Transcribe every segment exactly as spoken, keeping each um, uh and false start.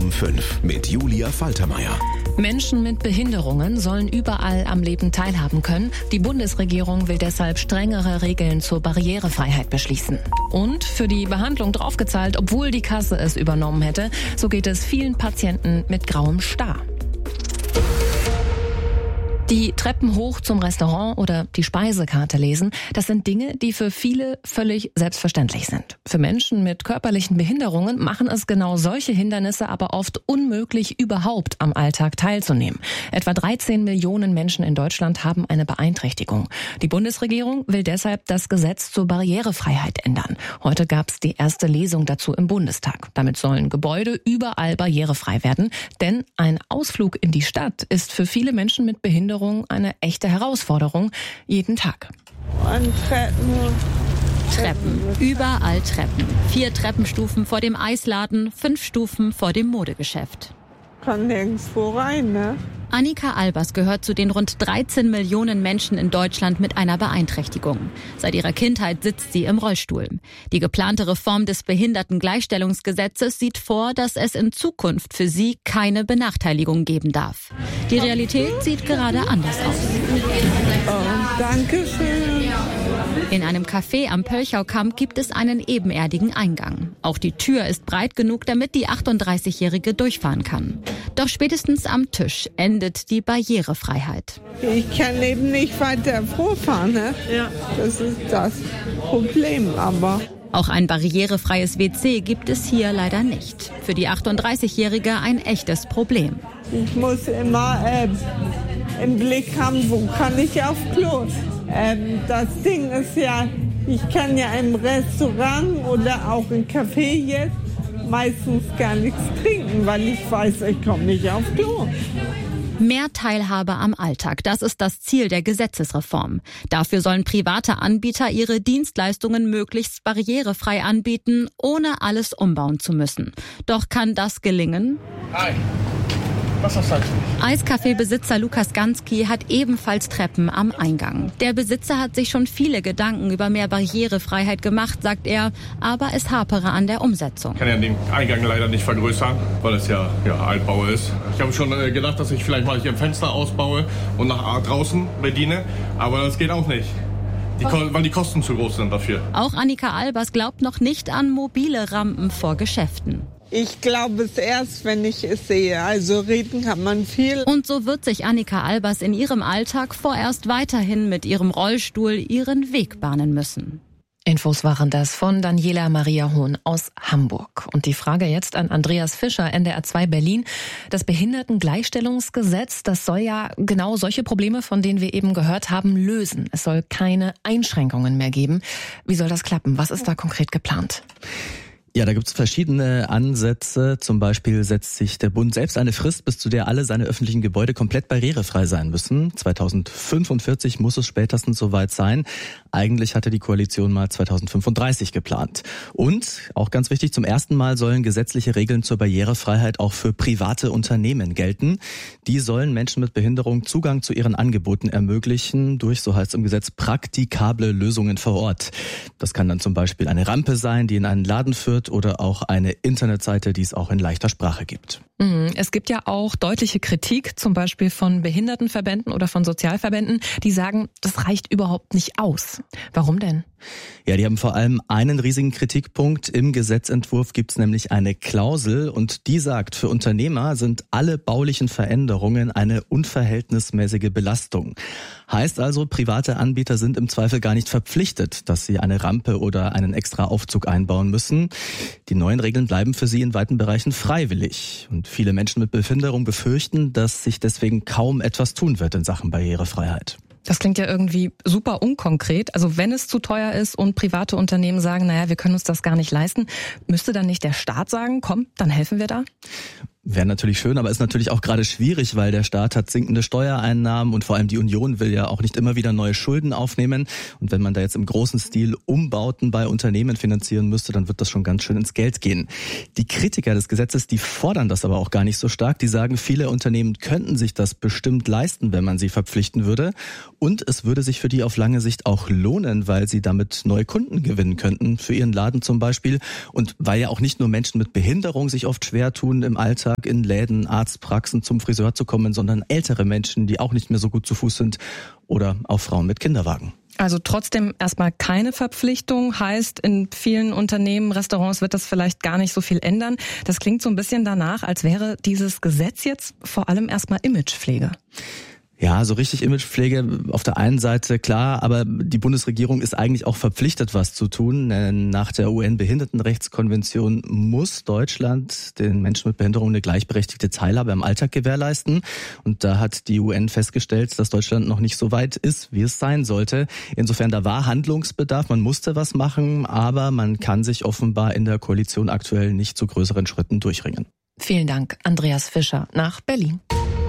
um fünf mit Julia Faltermeier. Menschen mit Behinderungen sollen überall am Leben teilhaben können. Die Bundesregierung will deshalb strengere Regeln zur Barrierefreiheit beschließen. Und für die Behandlung draufgezahlt, obwohl die Kasse es übernommen hätte. So geht es vielen Patienten mit grauem Star. Die Treppen hoch zum Restaurant oder die Speisekarte lesen, das sind Dinge, die für viele völlig selbstverständlich sind. Für Menschen mit körperlichen Behinderungen machen es genau solche Hindernisse aber oft unmöglich, überhaupt am Alltag teilzunehmen. Etwa dreizehn Millionen Menschen in Deutschland haben eine Beeinträchtigung. Die Bundesregierung will deshalb das Gesetz zur Barrierefreiheit ändern. Heute gab es die erste Lesung dazu im Bundestag. Damit sollen Gebäude überall barrierefrei werden, denn ein Ausflug in die Stadt ist für viele Menschen mit Behinderung eine echte Herausforderung, jeden Tag. Und Treppen. Treppen, überall Treppen. Vier Treppenstufen vor dem Eisladen, fünf Stufen vor dem Modegeschäft. Kann nirgendwo rein, ne? Annika Albers gehört zu den rund dreizehn Millionen Menschen in Deutschland mit einer Beeinträchtigung. Seit ihrer Kindheit sitzt sie im Rollstuhl. Die geplante Reform des Behindertengleichstellungsgesetzes sieht vor, dass es in Zukunft für sie keine Benachteiligung geben darf. Die Realität sieht gerade anders aus. Oh, danke schön. In einem Café am Pölchaukamp gibt es einen ebenerdigen Eingang. Auch die Tür ist breit genug, damit die achtunddreißigjährige durchfahren kann. Doch spätestens am Tisch endet die Barrierefreiheit. Ich kann eben nicht weiter vorfahren, ne? Ja. Das ist das Problem, aber... Auch ein barrierefreies W C gibt es hier leider nicht. Für die achtunddreißigjährige ein echtes Problem. Ich muss immer äh, im Blick haben, wo kann ich auf Klo. Ähm, das Ding ist ja, ich kann ja im Restaurant oder auch im Café jetzt meistens gar nichts trinken, weil ich weiß, ich komme nicht auf Klo. Mehr Teilhabe am Alltag, das ist das Ziel der Gesetzesreform. Dafür sollen private Anbieter ihre Dienstleistungen möglichst barrierefrei anbieten, ohne alles umbauen zu müssen. Doch kann das gelingen? Hi. Was sagst du? Eiscafé-Besitzer Lukas Gansky hat ebenfalls Treppen am Eingang. Der Besitzer hat sich schon viele Gedanken über mehr Barrierefreiheit gemacht, sagt er, aber es hapere an der Umsetzung. Ich kann ja den Eingang leider nicht vergrößern, weil es ja, ja Altbau ist. Ich habe schon gedacht, dass ich vielleicht mal hier ein Fenster ausbaue und nach draußen bediene, aber das geht auch nicht. Die, weil die Kosten zu groß sind dafür. Auch Annika Albers glaubt noch nicht an mobile Rampen vor Geschäften. Ich glaube es erst, wenn ich es sehe. Also reden kann man viel. Und so wird sich Annika Albers in ihrem Alltag vorerst weiterhin mit ihrem Rollstuhl ihren Weg bahnen müssen. Infos waren das von Daniela Maria Hohn aus Hamburg. Und die Frage jetzt an Andreas Fischer, N D R zwei Berlin. Das Behindertengleichstellungsgesetz, das soll ja genau solche Probleme, von denen wir eben gehört haben, lösen. Es soll keine Einschränkungen mehr geben. Wie soll das klappen? Was ist da konkret geplant? Ja, da gibt es verschiedene Ansätze. Zum Beispiel setzt sich der Bund selbst eine Frist, bis zu der alle seine öffentlichen Gebäude komplett barrierefrei sein müssen. zweitausendfünfundvierzig muss es spätestens soweit sein. Eigentlich hatte die Koalition mal zweitausendfünfunddreißig geplant. Und, auch ganz wichtig, zum ersten Mal sollen gesetzliche Regeln zur Barrierefreiheit auch für private Unternehmen gelten. Die sollen Menschen mit Behinderung Zugang zu ihren Angeboten ermöglichen durch, so heißt es im Gesetz, praktikable Lösungen vor Ort. Das kann dann zum Beispiel eine Rampe sein, die in einen Laden führt, oder auch eine Internetseite, die es auch in leichter Sprache gibt. Es gibt ja auch deutliche Kritik, zum Beispiel von Behindertenverbänden oder von Sozialverbänden, die sagen, das reicht überhaupt nicht aus. Warum denn? Ja, die haben vor allem einen riesigen Kritikpunkt. Im Gesetzentwurf gibt es nämlich eine Klausel und die sagt, für Unternehmer sind alle baulichen Veränderungen eine unverhältnismäßige Belastung. Heißt also, private Anbieter sind im Zweifel gar nicht verpflichtet, dass sie eine Rampe oder einen extra Aufzug einbauen müssen. Die neuen Regeln bleiben für sie in weiten Bereichen freiwillig. Und viele Menschen mit Behinderung befürchten, dass sich deswegen kaum etwas tun wird in Sachen Barrierefreiheit. Das klingt ja irgendwie super unkonkret. Also wenn es zu teuer ist und private Unternehmen sagen, naja, wir können uns das gar nicht leisten, müsste dann nicht der Staat sagen, komm, dann helfen wir da? Wäre natürlich schön, aber ist natürlich auch gerade schwierig, weil der Staat hat sinkende Steuereinnahmen und vor allem die Union will ja auch nicht immer wieder neue Schulden aufnehmen. Und wenn man da jetzt im großen Stil Umbauten bei Unternehmen finanzieren müsste, dann wird das schon ganz schön ins Geld gehen. Die Kritiker des Gesetzes, die fordern das aber auch gar nicht so stark. Die sagen, viele Unternehmen könnten sich das bestimmt leisten, wenn man sie verpflichten würde. Und es würde sich für die auf lange Sicht auch lohnen, weil sie damit neue Kunden gewinnen könnten, für ihren Laden zum Beispiel. Und weil ja auch nicht nur Menschen mit Behinderung sich oft schwer tun im Alltag, in Läden, Arztpraxen, zum Friseur zu kommen, sondern ältere Menschen, die auch nicht mehr so gut zu Fuß sind oder auch Frauen mit Kinderwagen. Also trotzdem erstmal keine Verpflichtung, heißt in vielen Unternehmen, Restaurants wird das vielleicht gar nicht so viel ändern. Das klingt so ein bisschen danach, als wäre dieses Gesetz jetzt vor allem erstmal Imagepflege. Ja, so richtig Imagepflege auf der einen Seite klar, aber die Bundesregierung ist eigentlich auch verpflichtet, was zu tun. Nach der U N-Behindertenrechtskonvention muss Deutschland den Menschen mit Behinderung eine gleichberechtigte Teilhabe im Alltag gewährleisten. Und da hat die U N festgestellt, dass Deutschland noch nicht so weit ist, wie es sein sollte. Insofern, da war Handlungsbedarf, man musste was machen, aber man kann sich offenbar in der Koalition aktuell nicht zu größeren Schritten durchringen. Vielen Dank, Andreas Fischer nach Berlin.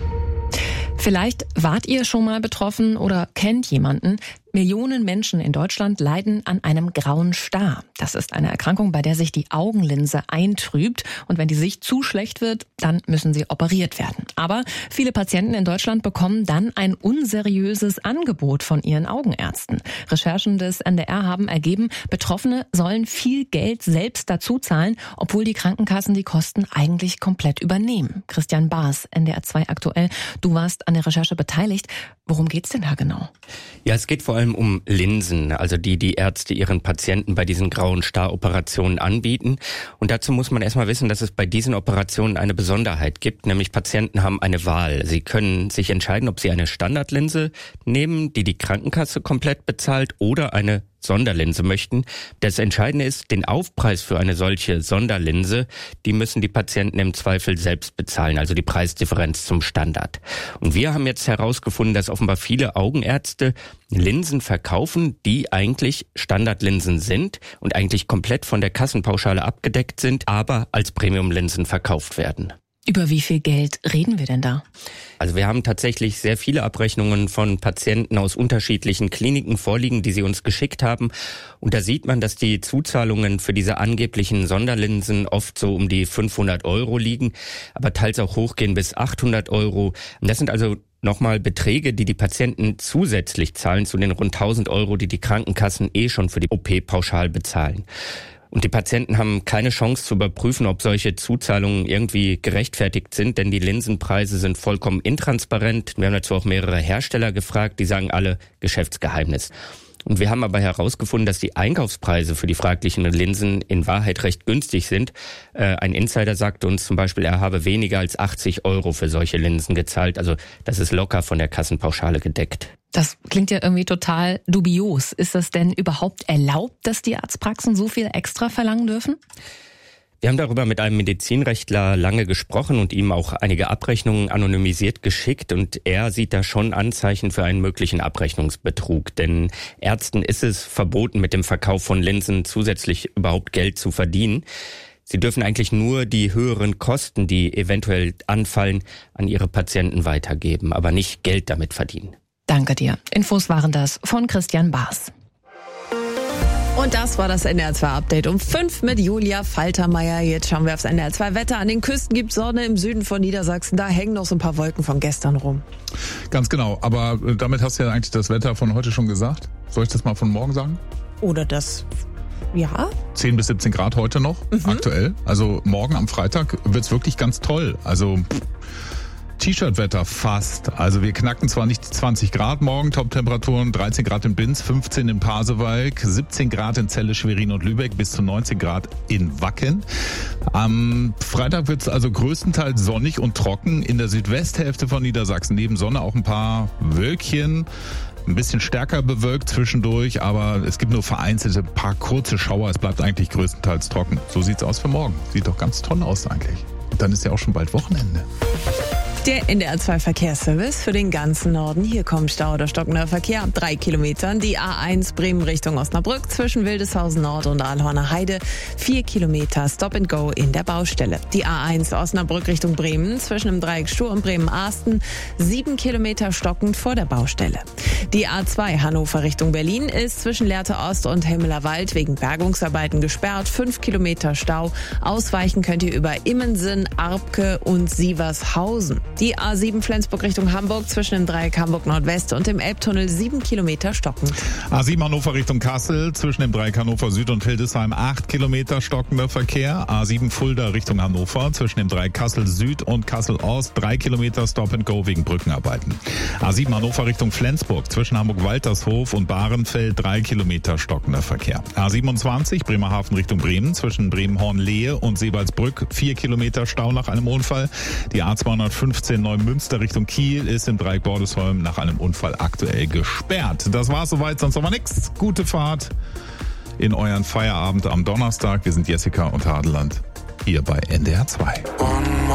Vielleicht wart ihr schon mal betroffen oder kennt jemanden. Millionen Menschen in Deutschland leiden an einem grauen Star. Das ist eine Erkrankung, bei der sich die Augenlinse eintrübt. Und wenn die Sicht zu schlecht wird, dann müssen sie operiert werden. Aber viele Patienten in Deutschland bekommen dann ein unseriöses Angebot von ihren Augenärzten. Recherchen des N D R haben ergeben, Betroffene sollen viel Geld selbst dazu zahlen, obwohl die Krankenkassen die Kosten eigentlich komplett übernehmen. Christian Baas, N D R zwei aktuell. Du warst an der Recherche beteiligt. Worum geht's denn da genau? Ja, es geht vor allem um Linsen, also die die Ärzte ihren Patienten bei diesen grauen Star-Operationen anbieten. Und dazu muss man erstmal wissen, dass es bei diesen Operationen eine Besonderheit gibt, nämlich Patienten haben eine Wahl. Sie können sich entscheiden, ob sie eine Standardlinse nehmen, die die Krankenkasse komplett bezahlt, oder eine Sonderlinse möchten. Das Entscheidende ist, den Aufpreis für eine solche Sonderlinse, die müssen die Patienten im Zweifel selbst bezahlen, also die Preisdifferenz zum Standard. Und wir haben jetzt herausgefunden, dass offenbar viele Augenärzte Linsen verkaufen, die eigentlich Standardlinsen sind und eigentlich komplett von der Kassenpauschale abgedeckt sind, aber als Premiumlinsen verkauft werden. Über wie viel Geld reden wir denn da? Also wir haben tatsächlich sehr viele Abrechnungen von Patienten aus unterschiedlichen Kliniken vorliegen, die sie uns geschickt haben. Und da sieht man, dass die Zuzahlungen für diese angeblichen Sonderlinsen oft so um die fünfhundert Euro liegen, aber teils auch hochgehen bis achthundert Euro. Und das sind also nochmal Beträge, die die Patienten zusätzlich zahlen zu den rund tausend Euro, die die Krankenkassen eh schon für die O P pauschal bezahlen. Und die Patienten haben keine Chance zu überprüfen, ob solche Zuzahlungen irgendwie gerechtfertigt sind, denn die Linsenpreise sind vollkommen intransparent. Wir haben dazu auch mehrere Hersteller gefragt, die sagen alle Geschäftsgeheimnis. Und wir haben aber herausgefunden, dass die Einkaufspreise für die fraglichen Linsen in Wahrheit recht günstig sind. Äh, ein Insider sagte uns zum Beispiel, er habe weniger als achtzig Euro für solche Linsen gezahlt. Also das ist locker von der Kassenpauschale gedeckt. Das klingt ja irgendwie total dubios. Ist das denn überhaupt erlaubt, dass die Arztpraxen so viel extra verlangen dürfen? Wir haben darüber mit einem Medizinrechtler lange gesprochen und ihm auch einige Abrechnungen anonymisiert geschickt. Und er sieht da schon Anzeichen für einen möglichen Abrechnungsbetrug. Denn Ärzten ist es verboten, mit dem Verkauf von Linsen zusätzlich überhaupt Geld zu verdienen. Sie dürfen eigentlich nur die höheren Kosten, die eventuell anfallen, an ihre Patienten weitergeben, aber nicht Geld damit verdienen. Danke dir. Infos waren das von Christian Baas. Und das war das N D R zwei Update um fünf mit Julia Faltermeier. Jetzt schauen wir aufs N D R zwei Wetter. An den Küsten gibt es Sonne, im Süden von Niedersachsen. Da hängen noch so ein paar Wolken von gestern rum. Ganz genau. Aber damit hast du ja eigentlich das Wetter von heute schon gesagt. Soll ich das mal von morgen sagen? Oder das... Ja. zehn bis siebzehn Grad heute noch, mhm. aktuell. Also morgen am Freitag wird's wirklich ganz toll. Also... T-Shirt-Wetter fast. Also wir knacken zwar nicht zwanzig Grad morgen, Top-Temperaturen dreizehn Grad in Binz, fünfzehn in Pasewalk, siebzehn Grad in Celle, Schwerin und Lübeck, bis zu neunzehn Grad in Wacken. Am Freitag wird es also größtenteils sonnig und trocken. In der Südwesthälfte von Niedersachsen neben Sonne auch ein paar Wölkchen. Ein bisschen stärker bewölkt zwischendurch, aber es gibt nur vereinzelte paar kurze Schauer. Es bleibt eigentlich größtenteils trocken. So sieht's aus für morgen. Sieht doch ganz toll aus eigentlich. Und dann ist ja auch schon bald Wochenende. Der N D R zwei Verkehrsservice für den ganzen Norden. Hier kommt Stau oder stockender Verkehr ab drei Kilometern. Die A eins Bremen Richtung Osnabrück zwischen Wildeshausen Nord und Aalhorner Heide. Vier Kilometer Stop and Go in der Baustelle. Die A eins Osnabrück Richtung Bremen zwischen dem Dreieck Stur und Bremen-Arsten. Sieben Kilometer stockend vor der Baustelle. Die A zwei Hannover Richtung Berlin ist zwischen Lehrte Ost und Hemmeler Wald wegen Bergungsarbeiten gesperrt. Fünf Kilometer Stau. Ausweichen könnt ihr über Immensen, Arpke und Sievershausen. Die A sieben Flensburg Richtung Hamburg zwischen dem Dreieck Hamburg Nordwest und dem Elbtunnel sieben Kilometer stockend. A sieben Hannover Richtung Kassel zwischen dem Dreieck Hannover Süd und Hildesheim acht Kilometer stockender Verkehr. A sieben Fulda Richtung Hannover zwischen dem Dreieck Kassel Süd und Kassel Ost drei Kilometer Stop and Go wegen Brückenarbeiten. A sieben Hannover Richtung Flensburg zwischen Hamburg-Waltershof und Bahrenfeld drei Kilometer stockender Verkehr. A siebenundzwanzig Bremerhaven Richtung Bremen zwischen Bremen-Hornlehe und Sebalsbrück vier Kilometer Stau nach einem Unfall. Die A zweihundertfünfzehn Neumünster Richtung Kiel ist im Dreieck Bordesholm nach einem Unfall aktuell gesperrt. Das war's soweit, sonst aber nichts. Gute Fahrt in euren Feierabend am Donnerstag. Wir sind Jessica und Hadeland hier bei N D R zwei.